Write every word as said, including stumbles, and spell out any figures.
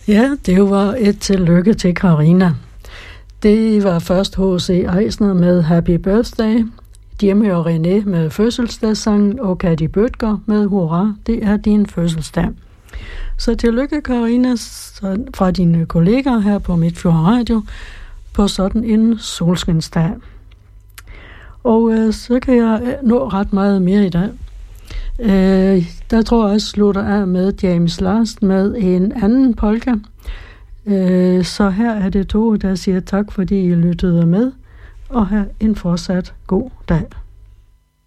Ja, det var et tillykke til Karina. Det var først H C Eisner med Happy Birthday, Jimmy og René med fødselsdagssangen og Katty Bødker med Hurra, det er din fødselsdag. Så tillykke, Karina, fra dine kolleger her på Midtfjord Radio på sådan en solskinsdag. Og øh, så kan jeg nå ret meget mere i dag. Øh, der tror jeg også slutter af med James Last med en anden polka. Øh, så her er det to, der siger tak, fordi I lyttede med, og have en fortsat god dag.